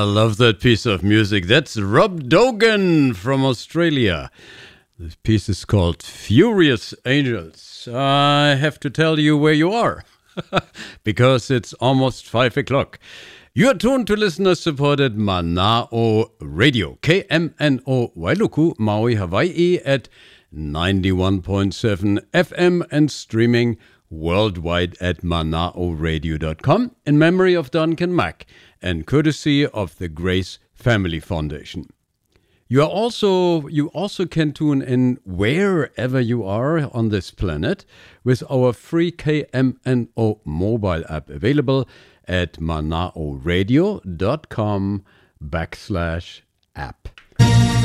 I love that piece of music. That's Rob Dogan from Australia. This piece is called Furious Angels. I have to tell you where you are, because it's almost 5 o'clock. You are tuned to listener-supported Mana'o Radio, KMNO Wailuku, Maui, Hawaii at 91.7 FM and streaming worldwide at manaoradio.com in memory of Duncan Mack and courtesy of the Grace Family Foundation. You also can tune in wherever you are on this planet with our free KMNO mobile app available at manaoradio.com/app.